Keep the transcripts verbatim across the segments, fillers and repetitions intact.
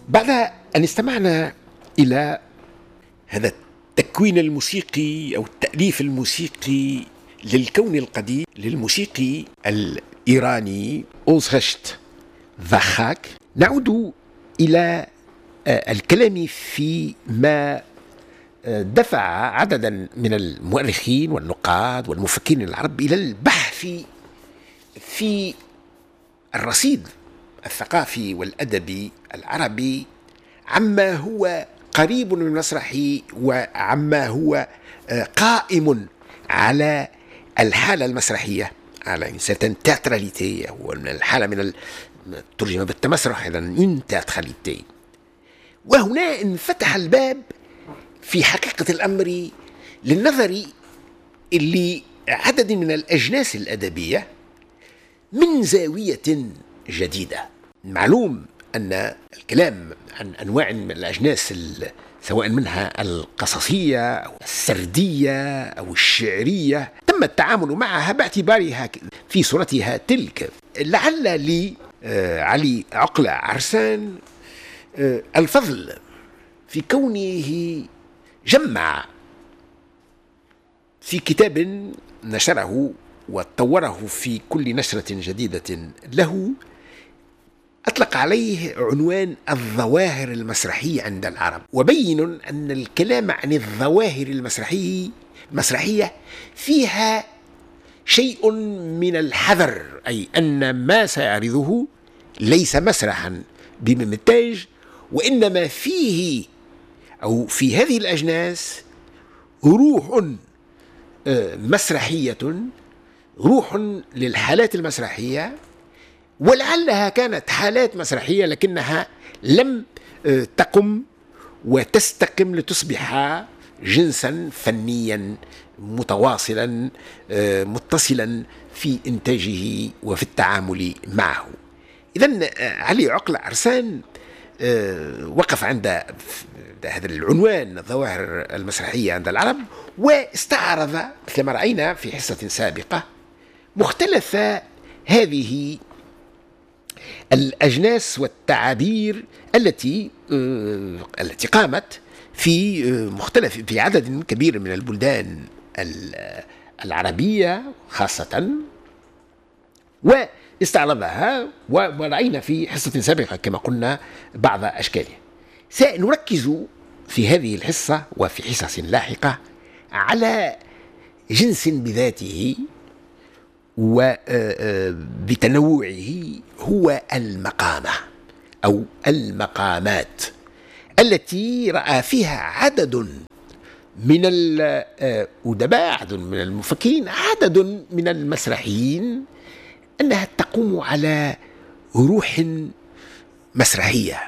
بعد أن استمعنا إلى هذا التكوين الموسيقي أو التأليف الموسيقي للكون القديم للموسيقي الإيراني أوزغشت فاخاك، نعود إلى الكلام في ما دفع عددا من المؤرخين والنقاد والمفكرين العرب إلى البحث في الرصيد الثقافي والأدبي العربي عما هو قريب من المسرح وعما هو قائم على الحالة المسرحية، على سيرتان تياتراليتي، هو الحالة من الترجمة بالتمسرح إذا اون تياتراليتي. وهنا انفتح الباب في حقيقة الأمر للنظر لعدد من الأجناس الأدبية من زاوية جديدة. معلوم أن الكلام عن أنواع من الأجناس سواء منها القصصية أو السردية أو الشعرية تم التعامل معها باعتبارها في صورتها تلك. لعل لي علي عقلة عرسان الفضل في كونه جمع في كتاب نشره وطوره في كل نشرة جديدة له، أطلق عليه عنوان الظواهر المسرحية عند العرب، وبين أن الكلام عن الظواهر المسرحية المسرحية فيها شيء من الحذر، أي أن ما سيعرضه ليس مسرحا بممتاج، وإنما فيه أو في هذه الأجناس روح مسرحية، روح للحالات المسرحية، ولعلها كانت حالات مسرحية لكنها لم تقم وتستقم لتصبح جنسا فنيا متواصلا متصلا في إنتاجه وفي التعامل معه. إذن علي عقلة عرسان وقف عند هذا العنوان الظواهر المسرحية عند العرب، واستعرض مثل ما رأينا في حصة سابقة مختلف هذه الأجناس والتعابير التي التي قامت في مختلف في عدد كبير من البلدان العربية خاصة، واستعرضها ورأينا في حصة سابقة كما قلنا بعض أشكالها. سنركز في هذه الحصة وفي حصص لاحقة على جنس بذاته وبتنوعه، هو المقامة أو المقامات التي رأى فيها عدد من الأدباء، عدد من المفكرين، عدد من المسرحيين أنها تقوم على روح مسرحية،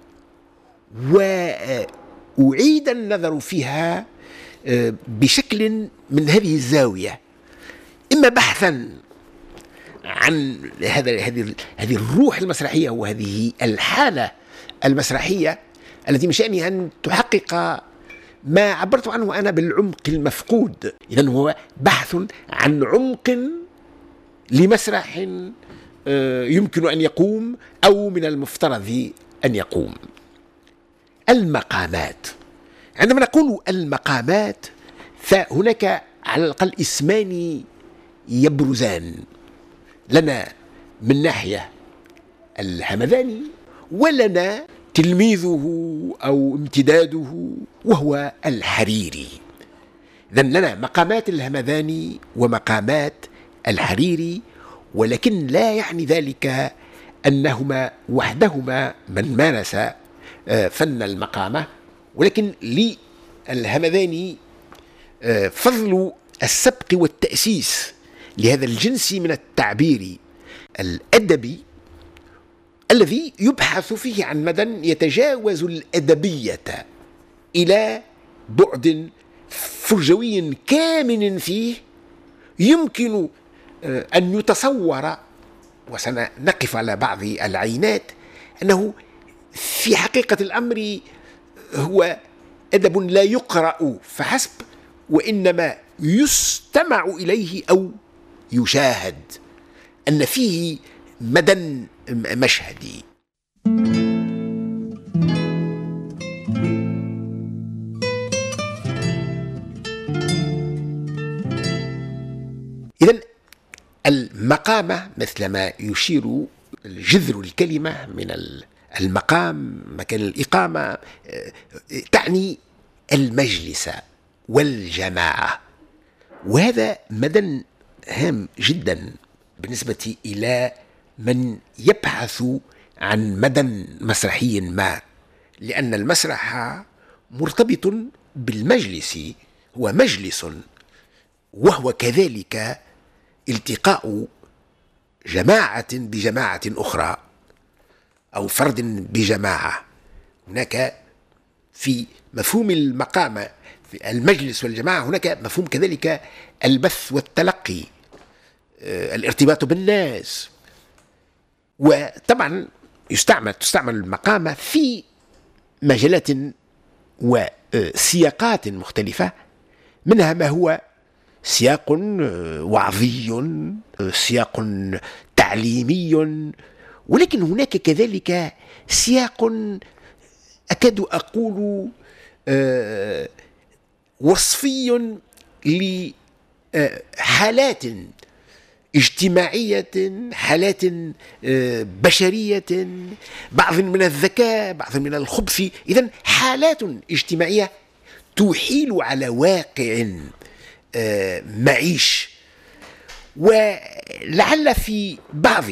وأعيد النظر فيها بشكل من هذه الزاوية، إما بحثا عن هذا هذه هذه الروح المسرحية وهذه الحالة المسرحية التي من شأنها أن تحقق ما عبرت عنه أنا بالعمق المفقود. إذن هو بحث عن عمق لمسرح يمكن أن يقوم أو من المفترض أن يقوم. المقامات، عندما نقول المقامات فهناك على الأقل اسمان يبرزان لنا، من ناحية الهمذاني ولنا تلميذه أو امتداده وهو الحريري. إذن لنا مقامات الهمذاني ومقامات الحريري، ولكن لا يعني ذلك أنهما وحدهما من مارس فن المقامة، ولكن للهمذاني فضل السبق والتأسيس لهذا الجنس من التعبير الأدبي الذي يبحث فيه عن مدى يتجاوز الأدبية إلى بعد فرجوي كامن فيه يمكن أن يتصور، وسنقف على بعض العينات، أنه في حقيقة الأمر هو أدب لا يقرأ فحسب، وإنما يستمع إليه أو يشاهد، أن فيه مدى مشهدي. مثل ما يشير جذر الكلمة من المقام مكان الإقامة، تعني المجلس والجماعة. وهذا مدى هام جدا بالنسبة إلى من يبحث عن مدى مسرحي ما، لأن المسرح مرتبط بالمجلس، هو مجلس، وهو كذلك التقاء جماعة بجماعة أخرى أو فرد بجماعة. هناك في مفهوم المقام في المجلس والجماعة هناك مفهوم كذلك البث والتلقي، الارتباط بالناس. وطبعا يستعمل تستعمل المقامة في مجالات وسياقات مختلفة، منها ما هو سياق وعظي، سياق تعليمي، ولكن هناك كذلك سياق أكاد أقول وصفي لحالات اجتماعية، حالات بشرية، بعض من الذكاء، بعض من الخبث. إذن حالات اجتماعية تحيل على واقع معيش. ولعل في بعض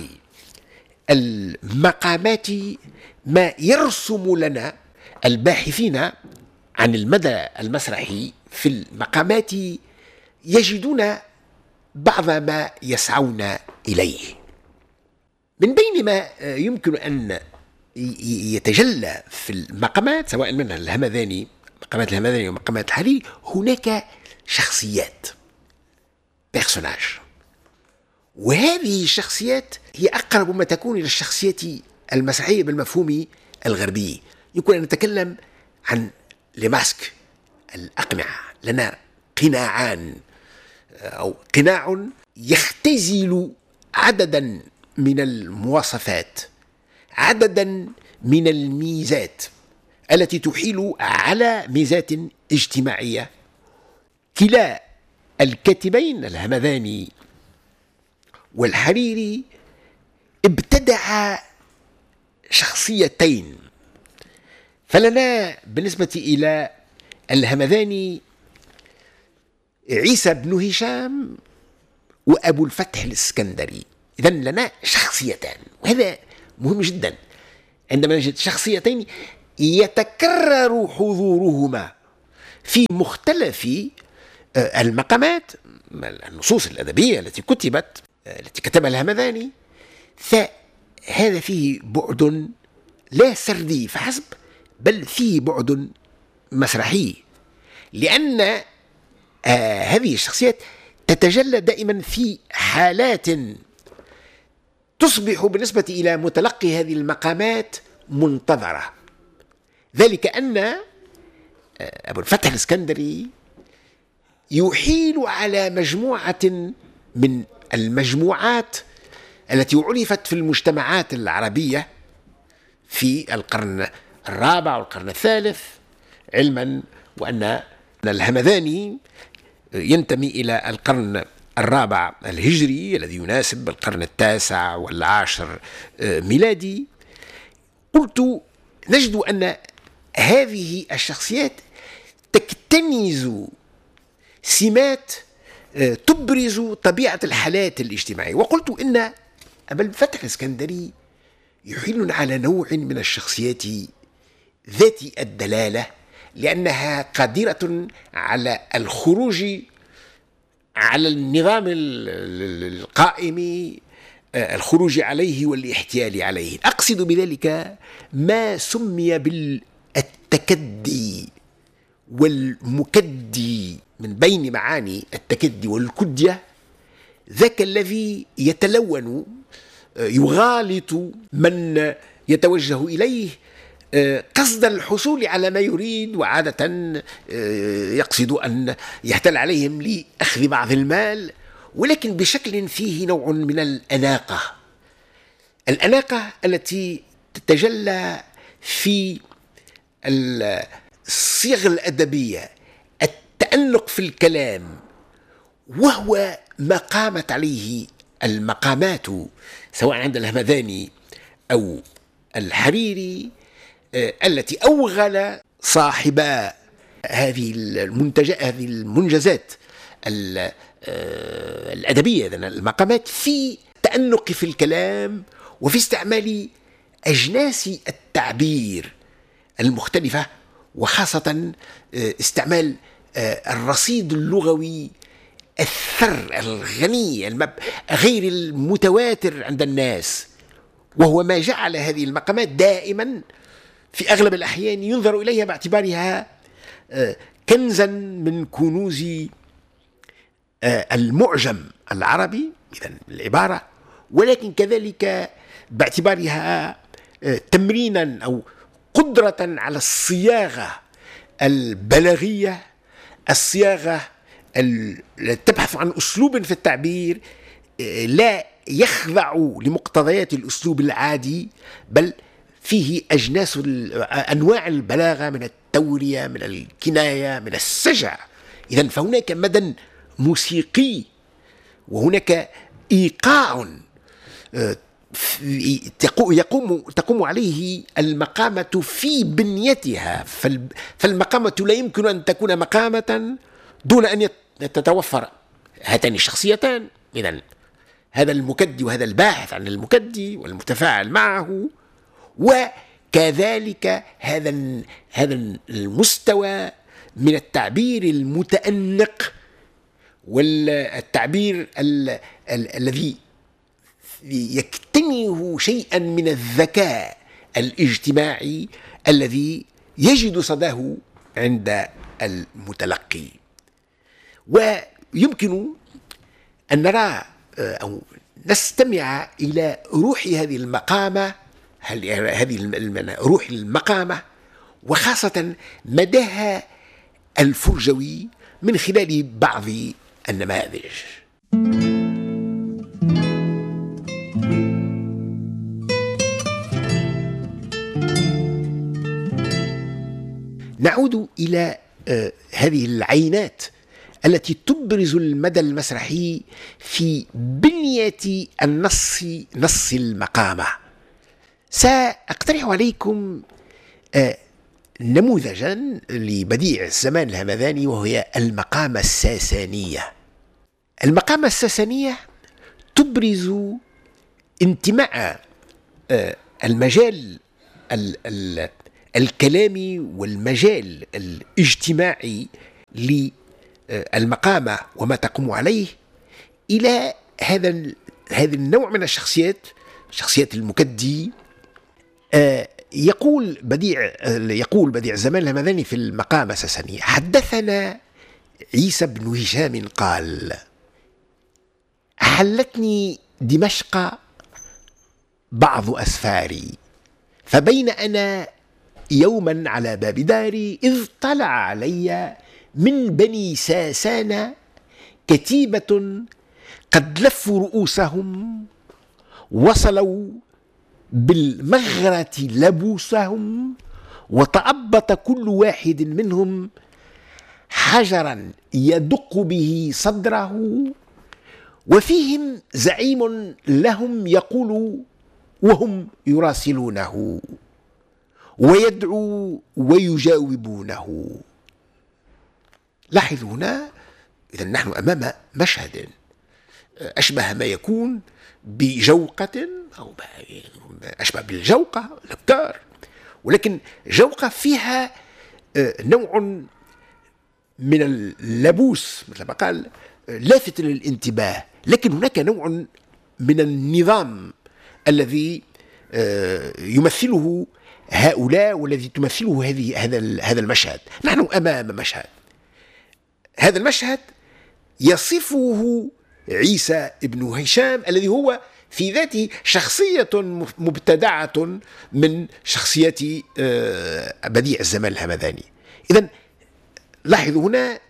المقامات ما يرسم لنا الباحثين عن المدى المسرحي في المقامات يجدون بعض ما يسعون إليه. من بين ما يمكن أن يتجلى في المقامات سواء منها الهمذاني، مقامات الهمذاني ومقامات الحريري، هناك شخصيات، بيرسوناج، وهذه الشخصيات هي أقرب ما تكون إلى الشخصية المسرحية بالمفهوم الغربي. يمكن أن نتكلم عن لماسك، الأقنعة. لنا قناعان أو قناع يختزل عددا من المواصفات، عددا من الميزات التي تحيل على ميزات اجتماعية. كلا الكاتبين الهمذاني والحريري ابتدع شخصيتين. فلنا بالنسبة إلى الهمذاني عيسى بن هشام وأبو الفتح الإسكندري. إذن لنا شخصيتان، وهذا مهم جدا عندما نجد شخصيتين يتكرر حضورهما في مختلف المقامات، النصوص الأدبية التي كتبت التي كتبها الهمذاني. فهذا فيه بعد لا سردي فحسب، بل فيه بعد مسرحي، لأن آه هذه الشخصيات تتجلى دائما في حالات تصبح بالنسبة إلى متلقي هذه المقامات منتظرة. ذلك أن آه أبو الفتح الإسكندري يحيل على مجموعة من المجموعات التي عرفت في المجتمعات العربية في القرن الرابع والقرن الثالث، علما وأن الهمذاني ينتمي إلى القرن الرابع الهجري الذي يناسب القرن التاسع والعاشر ميلادي. قلت نجد أن هذه الشخصيات تكتنز سمات تبرز طبيعة الحالات الاجتماعية. وقلت إن أبا الفتح الإسكندري يحيل على نوع من الشخصيات ذات الدلالة، لأنها قادرة على الخروج على النظام القائم، الخروج عليه والاحتيال عليه. أقصد بذلك ما سمي بالتكدي والمكدي. من بين معاني التكدي والكدية ذاك الذي يتلون، يغالط من يتوجه إليه قصد الحصول على ما يريد، وعادة يقصد أن يحتل عليهم لأخذ بعض المال، ولكن بشكل فيه نوع من الأناقة. الأناقة التي تتجلى في الصيغ الأدبية، التأنق في الكلام، وهو ما قامت عليه المقامات سواء عند الهمذاني أو الحريري التي أوغل صاحبا هذه المنتجات هذه المنجزات الأدبية المقامات في التأنق في الكلام وفي استعمال أجناس التعبير المختلفة، وخاصة استعمال الرصيد اللغوي الثر الغني المب... غير المتواتر عند الناس، وهو ما جعل هذه المقامات دائما في أغلب الأحيان ينظر إليها باعتبارها كنزا من كنوز المعجم العربي إذن العبارة، ولكن كذلك باعتبارها تمرينا أو قدرة على الصياغة البلاغية، الصياغة التي تبحث عن أسلوب في التعبير لا يخضع لمقتضيات الأسلوب العادي، بل فيه أجناس أنواع البلاغة من التورية، من الكناية، من السجع. إذن فهناك مدى موسيقي وهناك إيقاع يقوم تقوم عليه المقامة في بنيتها، فالمقامة لا يمكن أن تكون مقامة دون أن تتوفر هاتان الشخصيتان. إذن هذا المكدي وهذا الباحث عن المكدي والمتفاعل معه، وكذلك هذا هذا المستوى من التعبير المتأنق والتعبير الذي يكتنه شيئا من الذكاء الاجتماعي الذي يجد صداه عند المتلقي. ويمكن أن نرى أو نستمع إلى روح هذه المقامة، هذه روح المقامة، وخاصة مداها الفرجوي من خلال بعض النماذج. نعود إلى هذه العينات التي تبرز المدى المسرحي في بنية النص نص المقامة. سأقترح عليكم نموذجا لبديع الزمان الهمذاني، وهي المقامة الساسانية. المقامة الساسانية تبرز انتماء المجال الكلامي والمجال الاجتماعي للمقامة وما تقوم عليه إلى هذا هذا النوع من الشخصيات، شخصيات المكدي. يقول بديع يقول بديع الزمان الهمذاني في المقامة الساسانية: حدثنا عيسى بن هشام قال: حلتني دمشق بعض أسفاري، فبين أنا يوما على باب داري إذ طلع علي من بني ساسان كتيبة قد لفوا رؤوسهم وصلوا بالمغرة لبوسهم، وتأبط كل واحد منهم حجرا يدق به صدره، وفيهم زعيم لهم يقول وهم يراسلونه ويدعو ويجاوبونه. لاحظوا هنا، إذا نحن أمام مشهد أشبه ما يكون بجوقة أو أشبه بالجوقة الأبكار، ولكن جوقة فيها نوع من اللبوس مثل ما قال لافت للانتباه، لكن هناك نوع من النظام الذي يمثله هؤلاء والذي تمثله هذه هذا هذا المشهد. نحن أمام مشهد، هذا المشهد يصفه عيسى ابن هشام الذي هو في ذاته شخصية مبتدعة من شخصيات بديع الزمان الهمذاني. إذن لاحظوا هنا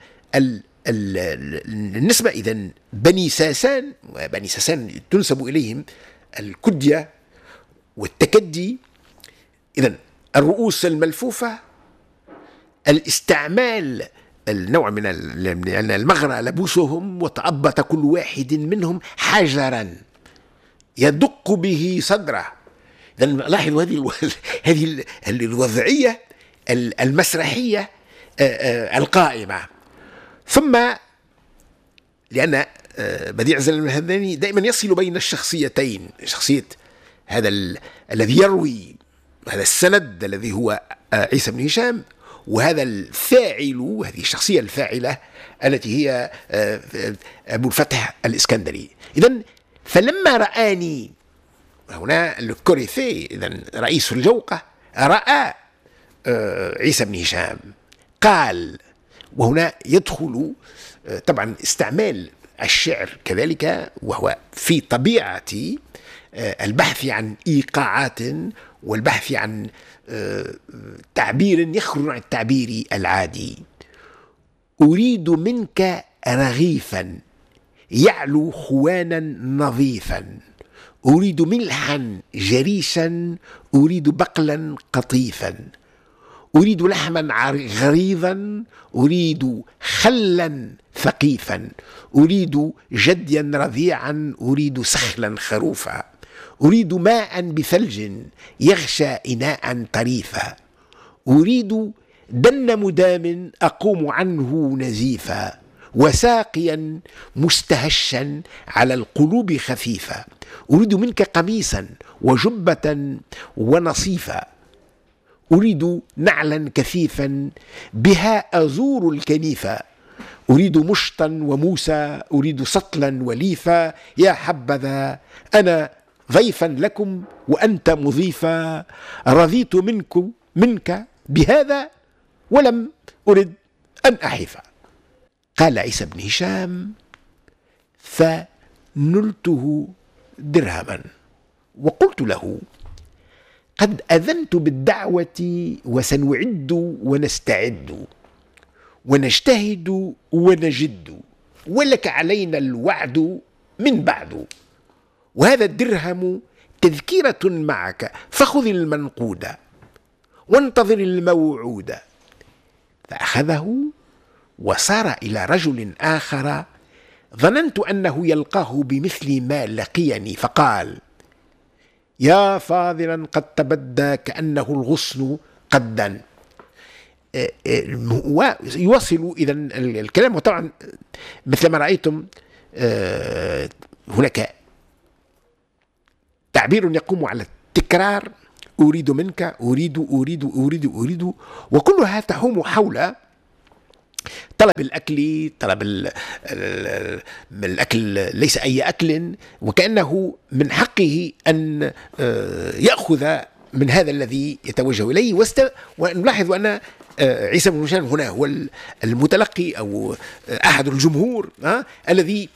النسبة. إذن بني ساسان، وبني ساسان تنسب إليهم الكدية والتكدي. إذن الرؤوس الملفوفة، الاستعمال النوع من أن المغرى لبوسهم وتأبط كل واحد منهم حجرا يدق به صدره. إذا لاحظوا هذه هذه الوضعية المسرحية القائمة. ثم لأن بديع زين الهمداني دائما يصل بين الشخصيتين، شخصية هذا الذي يروي هذا السند الذي هو عيسى بن هشام، وهذا الفاعل، هذه الشخصية الفاعلة التي هي أبو الفتح الإسكندري. إذن فلما رآني هنا الكوريثي، إذن رئيس الجوقة، رأى عيسى بن هشام قال، وهنا يدخل طبعا استعمال الشعر كذلك، وهو في طبيعة البحث عن إيقاعات والبحث عن تعبير يخرج عن التعبير العادي. أريد منك رغيفا يعلو خوانا نظيفا، أريد ملحا جريشا، أريد بقلا قطيفا، أريد لحما غريضا، أريد خلا ثقيفا، أريد جديا رضيعا، أريد سخلا خروفا، أريد ماء بثلج يغشى إناء طريفا، أريد دن مدام أقوم عنه نزيفا، وساقيا مستهشا على القلوب خفيفا، أريد منك قميصا وجبة ونصيفا، أريد نعلا كثيفا بها أزور الكنيفة، أريد مشطا وموسى، أريد سطلا وليفا، يا حبذا أنا ضيفا لكم وأنت مضيفا، رضيت منك منك بهذا ولم أرد أن أحفا. قال عيسى بن هشام: فنلته درهما وقلت له: قد أذنت بالدعوة وسنعد ونستعد ونجتهد ونجد، ولك علينا الوعد من بعد، وهذا الدرهم تذكرة معك، فخذ المنقود وانتظر الموعود. فأخذه وصار إلى رجل آخر ظننت أنه يلقاه بمثل ما لقيني، فقال: يا فاضلا قد تبدى كأنه الغصن قدا. يواصل إذا الكلام، وطبعا مثل ما رأيتم هناك تعبير يقوم على التكرار: أريد منك، أريد أريد أريد أريد، وكلها تحوم حول طلب الأكل، طلب الأكل ليس أي أكل، وكأنه من حقه أن يأخذ من هذا الذي يتوجه إليه. ونلاحظ أن عيسى بن هشام هنا هو المتلقي أو أحد الجمهور الذي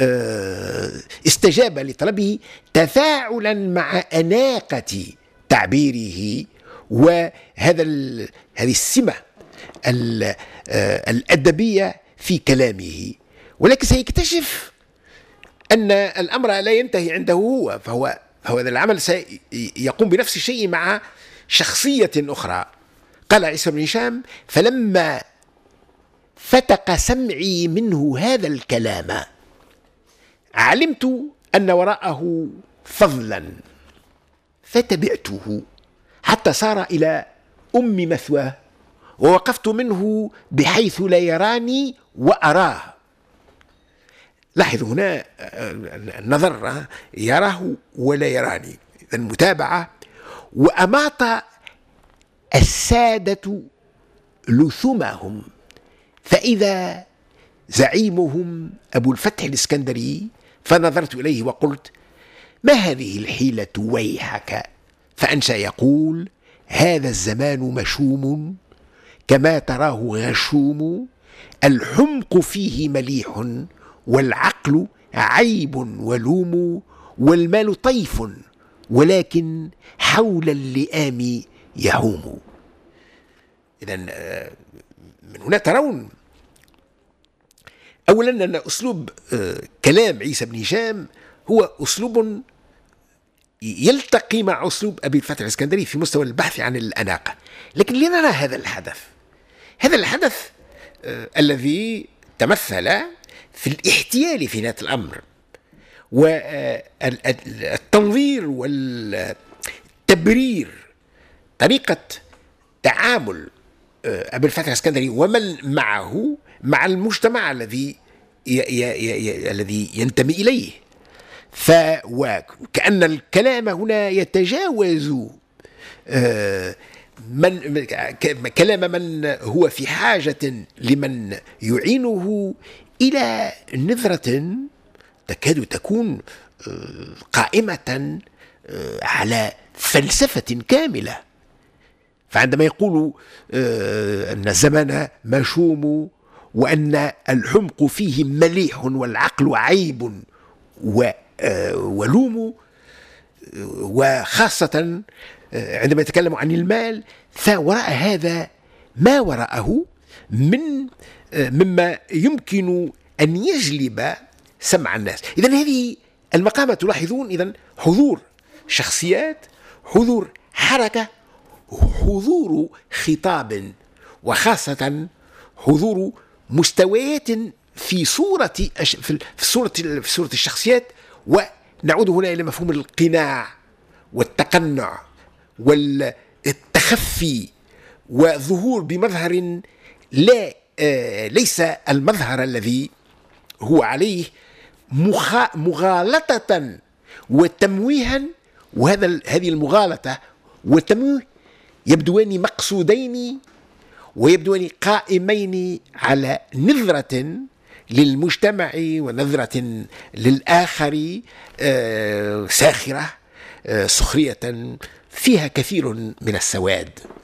استجاب لطلبه تفاعلا مع أناقة تعبيره وهذا هذه السمة الأدبية في كلامه. ولكن سيكتشف أن الأمر لا ينتهي عنده هو، فهو هذا العمل سيقوم بنفس الشيء مع شخصية أخرى. قال عيسى بن هشام: فلما فتق سمعي منه هذا الكلام علمت أن وراءه فضلا، فتبعته حتى صار إلى أم مثواه، ووقفت منه بحيث لا يراني وأراه. لاحظوا هنا النظر، يراه ولا يراني، المتابعة. وأماط السادة لثمهم، فإذا زعيمهم أبو الفتح الإسكندري، فنظرت إليه وقلت: ما هذه الحيلة ويحك؟ فأنشأ يقول: هذا الزمان مشوم كما تراه غشوم، الحمق فيه مليح والعقل عيب ولوم، والمال طيف ولكن حول اللئام يحوم. إذن من هنا ترون أولا أن أسلوب كلام عيسى بن هشام هو أسلوب يلتقي مع أسلوب أبي الفتح الإسكندري في مستوى البحث عن الأناقة. لكن لنرى هذا الحدث، هذا الحدث آه الذي تمثل في الاحتيال في ذات الأمر والتنظير والتبرير طريقة تعامل أبي الفتح الإسكندري ومن معه مع المجتمع الذي ي ي ي الذي ينتمي إليه. فكأن الكلام هنا يتجاوز من كلام من هو في حاجة لمن يعينه إلى نظرة تكاد تكون قائمة على فلسفة كاملة. فعندما يقول أن الزمان مشوم وأن الحمق فيه مليح والعقل عيب ولوم، وخاصة عندما يتكلم عن المال، فوراء هذا ما وراءه من مما يمكن أن يجلب سمع الناس. إذن هذه المقامة تلاحظون إذن حضور شخصيات، حضور حركة، حضور خطاب، وخاصة حضور مستويات في صورة في صورة في صورة الشخصيات. ونعود هنا إلى مفهوم القناع والتقنع والتخفي وظهور بمظهر لا ليس المظهر الذي هو عليه مغالطة وتمويها. وهذا هذه المغالطة والتمويه يبدوان مقصودين ويبدوان قائمين على نظرة للمجتمع ونظرة للآخر ساخرة سخرية فيها كثير من السواد.